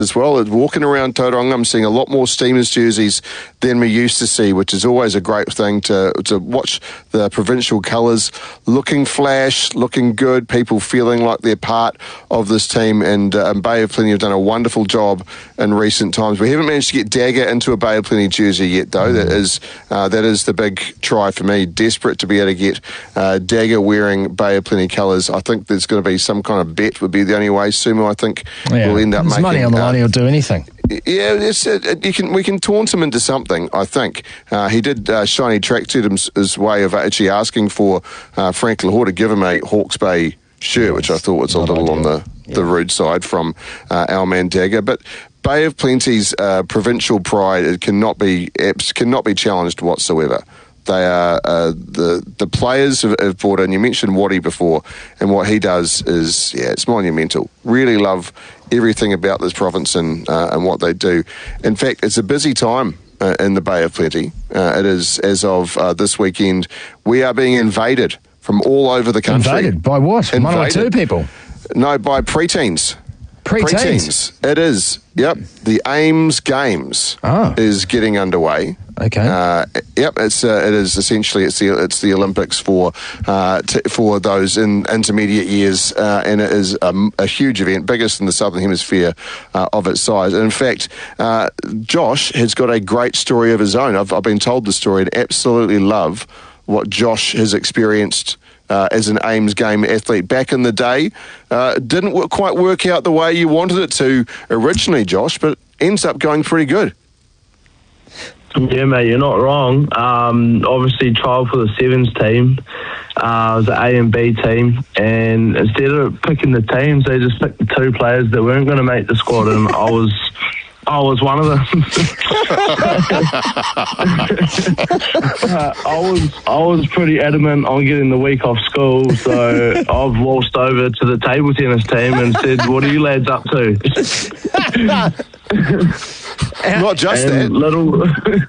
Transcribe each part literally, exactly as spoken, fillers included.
as well. Walking around Tauranga, I'm seeing a lot more Steamers jerseys than we used to see, which is always a great thing to to watch the provincial colours looking flash, looking good, people feeling like they're part of this team, and, uh, and Bay of Plenty have done a wonderful job in recent times. We haven't managed to get Dagger into a Bay of Plenty jersey yet, though. That is uh, that is the big try for me. Desperate to be able to get uh, Dagger wearing Bay of Plenty colours. I think there's going to be some kind of bet would be the only way. Sumo, I think, yeah. will end up There's making... money on the line, uh, he'll do anything. Yeah, it's, it, you can we can taunt him into something, I think. Uh, he did uh, shiny tracksuit his, his way of actually asking for uh, Frank Lahore to give him a Hawke's Bay shirt, yes, which I thought was a little idea. on the, yeah. the rude side from uh, our man Dagger. But Bay of Plenty's uh, provincial pride it cannot be cannot be challenged whatsoever. They are uh, the the players have, have brought in. You mentioned Waddy before, and what he does is yeah, it's monumental. Really love everything about this province and uh, and what they do. In fact, it's a busy time uh, in the Bay of Plenty. Uh, it is as of uh, this weekend. We are being invaded from all over the country. Invaded by what? Invaded. One or two people? No, by preteens. Pre-teens? It is. Yep. The Ames Games oh. is getting underway. Okay. Uh, yep. It's uh, it is essentially it's the it's the Olympics for uh, t- for those in intermediate years, uh, and it is a, a huge event, biggest in the Southern Hemisphere uh, of its size. And in fact, uh, Josh has got a great story of his own. I've I've been told the story and absolutely love what Josh has experienced. Uh, as an Ames game athlete back in the day. Uh, didn't w- quite work out the way you wanted it to originally, Josh, but ends up going pretty good. Yeah, mate, you're not wrong. Um, obviously, trial for the Sevens team. Uh, it was an A and B team, and instead of picking the teams, they just picked the two players that weren't going to make the squad, and I was... I was one of them. uh, I was I was pretty adamant on getting the week off school, so I've waltzed over to the table tennis team and said, "What are you lads up to?" Not just and that. Little,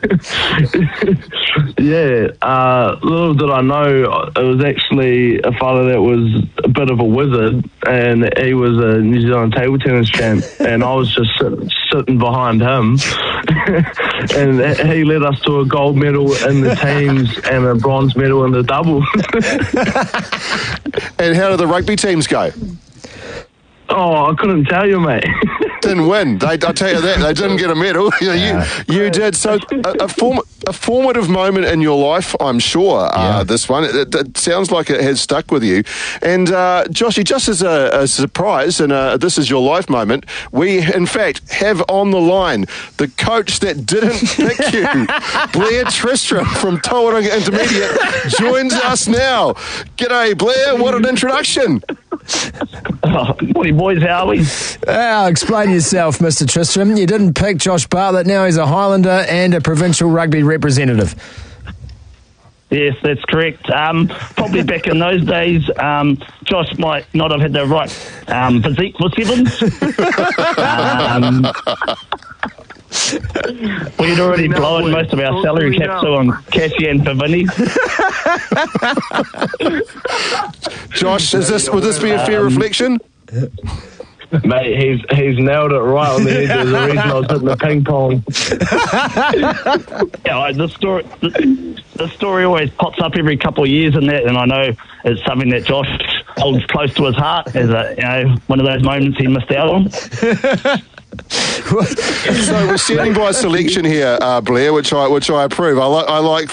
yeah. Uh, little did I know, it was actually a fella that was a bit of a wizard, and he was a New Zealand table tennis champ, and I was just sit, sitting behind him, and he led us to a gold medal in the teams and a bronze medal in the double. And how did the rugby teams go? Oh, I couldn't tell you, mate. Didn't win. They, I'll tell you that. They didn't get a medal. You, know, yeah. you, you did. So a, a, form, a formative moment in your life, I'm sure, uh, yeah. this one. It, it sounds like it has stuck with you. And, uh, Joshy, just as a, a surprise, and uh, this is your life moment, we, in fact, have on the line the coach that didn't pick you, Blair Tristram from Tauranga Intermediate, joins us now. G'day, Blair. What an introduction. Oh, morning, boys. How are we? Uh, explain yourself, Mister Tristram. You didn't pick Josh Bartlett. Now he's a Highlander and a provincial rugby representative. Yes, that's correct. Um, probably back in those days, um, Josh might not have had the right um, physique for sevens. um, we'd already blown most of our salary caps on Cassie and Pavini. Josh, is this would this be a fair um, reflection? Mate, he's he's nailed it right on the head. There's a reason I was hitting the ping pong. Yeah, the story the, the story always pops up every couple of years in that, and I know it's something that Josh holds close to his heart as a you know one of those moments he missed out on. So we're standing by selection here, uh, Blair, which I which I approve. I like I like